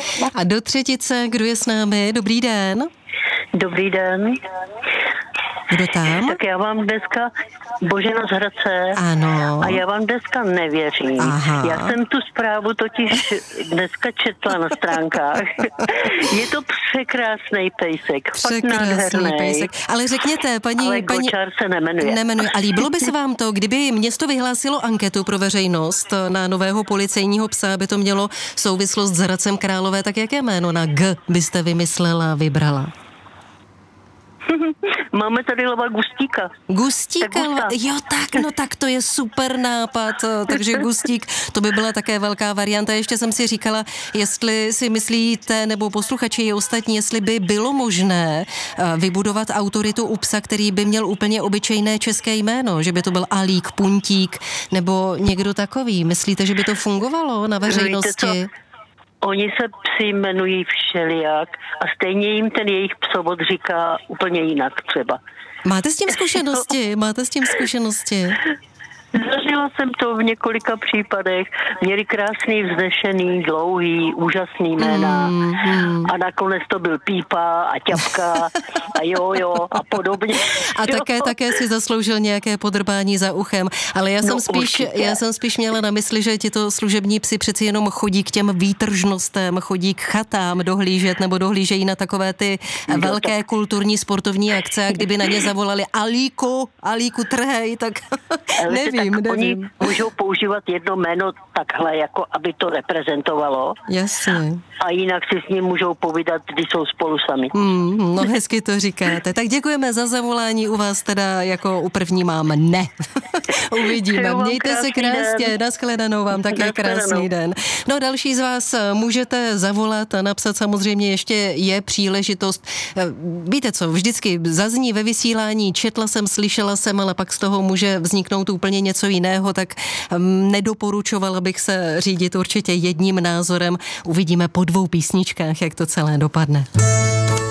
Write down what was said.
A do třetice, kdo je s námi? Dobrý den. Dobrý den. Kdo tam? Tak já vám dneska, Božena z Hradce, Ano. a já vám dneska nevěřím. Aha. Já jsem tu zprávu totiž dneska četla na stránkách. Je to překrásný pejsek, fakt nádherný. Pejsek. Ale řekněte, paní... Gočár se nemenuje. Nemenuje. A líbilo by se vám to, kdyby město vyhlásilo anketu pro veřejnost na nového policejního psa, aby to mělo souvislost s Hradcem Králové, tak jaké jméno na G byste vymyslela, vybrala? Máme tady lva Gustíka. Gustíka? Jo, tak, no tak to je super nápad, takže Gustík, to by byla také velká varianta. Ještě jsem si říkala, jestli si myslíte, nebo posluchači i ostatní, jestli by bylo možné vybudovat autoritu u psa, který by měl úplně obyčejné české jméno, že by to byl Alík, Puntík, nebo někdo takový. Myslíte, že by to fungovalo na veřejnosti? Oni se psi jmenují všelijak a stejně jim ten jejich psovod říká úplně jinak třeba. Máte s tím zkušenosti? Zažila jsem to v několika případech. Měli krásný, vznešený, dlouhý, úžasný jména. A nakonec to byl Pípa a Ťapka a jo a podobně. A také si zasloužil nějaké podrbání za uchem. Ale já jsem spíš měla na mysli, že tito služební psi přeci jenom chodí k těm výtržnostem, chodí k chatám dohlížet nebo dohlížejí na takové ty velké kulturní sportovní akce, a kdyby na ně zavolali Alíku trhej, tak nevím. Oni můžou používat jedno jméno takhle, jako aby to reprezentovalo. Jasně. A jinak si s ním můžou povídat, když jsou spolu sami. No hezky to říkáte. Tak děkujeme za zavolání, u vás teda jako u první mám ne. Uvidíme. Mějte se krásně, nashledanou vám také krásný den. No další z vás můžete zavolat a napsat, samozřejmě ještě je příležitost. Víte co, vždycky zazní ve vysílání, četla jsem, slyšela jsem, ale pak z toho může vzniknout úplně něco jiného, tak nedoporučovala bych se řídit určitě jedním názorem. Uvidíme po 2 písničkách, jak to celé dopadne.